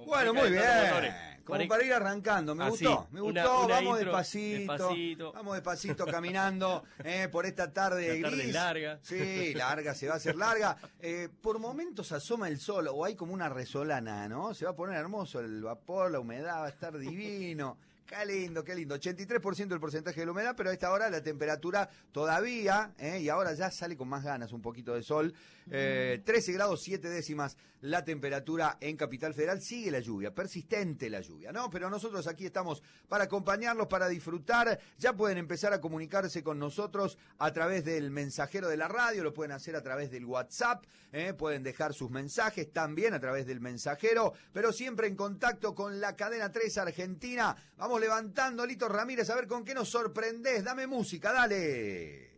Bueno, muy bien. Como para ir arrancando, me gustó, vamos despacito, vamos despacito caminando por esta tarde La tarde gris. larga. Sí, larga, se va a hacer larga. Por momentos asoma el sol, o hay como una resolana, ¿no? Se va a poner hermoso el vapor, la humedad va a estar divino. Qué lindo, qué lindo. 83% el porcentaje de la humedad, pero a esta hora la temperatura todavía, y ahora ya sale con más ganas un poquito de sol. 13 grados 7 décimas la temperatura en Capital Federal. Sigue la lluvia, persistente la lluvia, ¿no? Pero nosotros aquí estamos para acompañarlos, para disfrutar. Ya pueden empezar a comunicarse con nosotros a través del mensajero de la radio, lo pueden hacer a través del WhatsApp, pueden dejar sus mensajes también a través del mensajero, pero siempre en contacto con la cadena 3 Argentina. Vamos levantando, Lito Ramírez, a ver con qué nos sorprendés. Dame música, dale.